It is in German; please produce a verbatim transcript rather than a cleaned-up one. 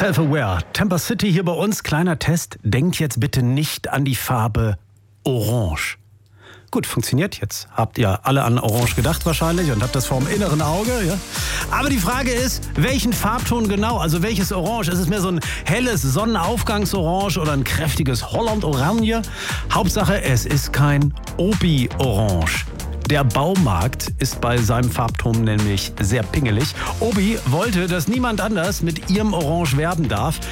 Self-Aware. Tampa City hier bei uns. Kleiner Test. Denkt jetzt bitte nicht an die Farbe Orange. Gut, funktioniert jetzt. Habt ihr alle an Orange gedacht wahrscheinlich und habt das vor dem inneren Auge, ja? Aber die Frage ist, welchen Farbton genau? Also welches Orange? Ist es mehr so ein helles Sonnenaufgangsorange oder ein kräftiges Holland-Orange? Hauptsache, es ist kein Obi-Orange. Der Baumarkt ist bei seinem Farbton nämlich sehr pingelig. Obi wollte, dass niemand anders mit ihrem Orange werben darf.